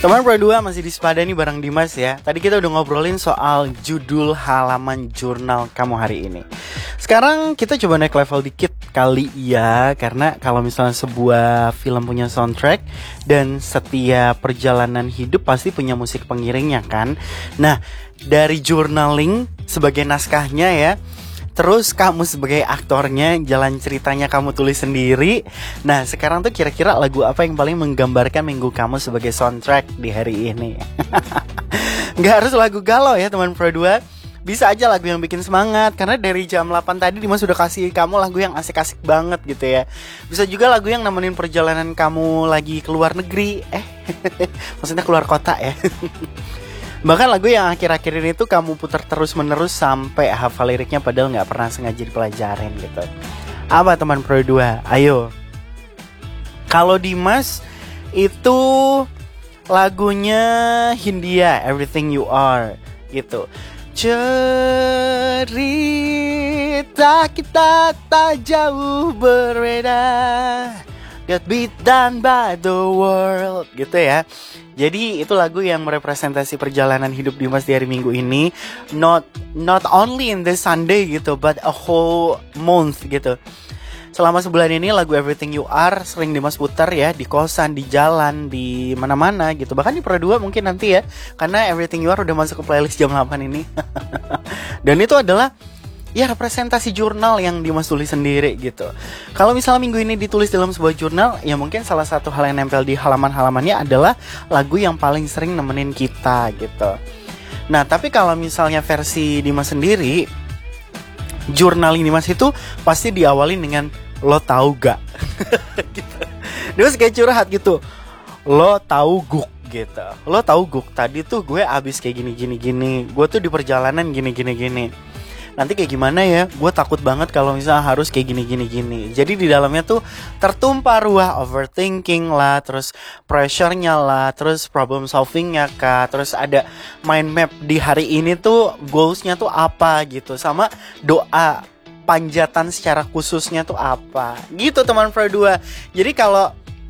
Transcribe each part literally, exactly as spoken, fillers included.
Teman Pro dua masih di Sepada nih bareng Dimas ya. Tadi kita udah ngobrolin soal judul halaman jurnal kamu hari ini. Sekarang kita coba naik level dikit kali ya. Karena kalau misalnya sebuah film punya soundtrack dan setiap perjalanan hidup pasti punya musik pengiringnya kan. Nah, dari journaling sebagai naskahnya ya, terus kamu sebagai aktornya, jalan ceritanya kamu tulis sendiri. Nah sekarang tuh kira-kira lagu apa yang paling menggambarkan minggu kamu sebagai soundtrack di hari ini? Gak harus lagu galau ya teman Pro dua. Bisa aja lagu yang bikin semangat. Karena dari jam delapan tadi Dimas sudah kasih kamu lagu yang asik-asik banget gitu ya. Bisa juga lagu yang nemenin perjalanan kamu lagi keluar negeri. Eh maksudnya keluar kota ya. Bahkan lagu yang akhir-akhir ini tuh kamu putar terus-menerus sampai hafal liriknya padahal gak pernah sengaja dipelajarin gitu. Apa teman Pro dua? Ayo. Kalau Dimas itu lagunya Hindia, Everything You Are gitu. Cerita kita tak jauh berbeda, got beat down by the world gitu ya. Jadi itu lagu yang merepresentasi perjalanan hidup Dimas di hari Minggu ini. Not not only in this Sunday gitu, but a whole month gitu. Selama sebulan ini lagu Everything You Are sering Dimas putar ya, di kosan, di jalan, di mana-mana gitu. Bahkan di Pro dua mungkin nanti ya, karena Everything You Are udah masuk ke playlist jam delapan ini. Dan itu adalah ya representasi jurnal yang Dimas tulis sendiri gitu. Kalau misalnya minggu ini ditulis dalam sebuah jurnal, ya mungkin salah satu hal yang nempel di halaman-halamannya adalah lagu yang paling sering nemenin kita gitu. Nah tapi kalau misalnya versi Dimas sendiri, jurnal Dimas itu pasti diawali dengan lo tahu gak? Gitu. Dimas kayak curhat gitu. Lo tahu guk gitu. Lo tahu guk tadi tuh gue abis kayak gini-gini gini. Gue tuh di perjalanan gini-gini gini. Nanti kayak gimana ya? Gue takut banget kalau misalnya harus kayak gini-gini-gini. Jadi di dalamnya tuh tertumpah ruah overthinking lah, terus pressure-nya lah, terus problem solving-nya kah, terus ada mind map di hari ini tuh goals-nya tuh apa gitu, sama doa panjatan secara khususnya tuh apa gitu teman Pro dua. Jadi kalau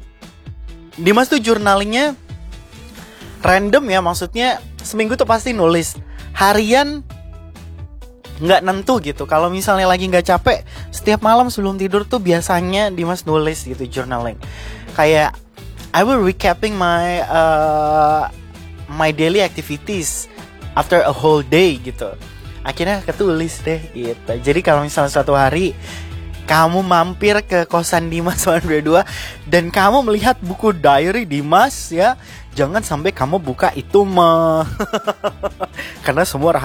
Dimas tuh journalingnya random ya, maksudnya seminggu tuh pasti nulis. Harian nggak nentu gitu. Kalau misalnya lagi nggak capek, setiap malam sebelum tidur tuh biasanya Dimas nulis gitu, journaling. Kayak I will recapping my uh, my daily activities after a whole day gitu. Akhirnya ketulis deh gitu. Jadi kalau misalnya suatu hari kamu mampir ke kosan Dimas Pro dua dan kamu melihat buku diary Dimas ya, jangan sampai kamu buka itu mah. Karena semua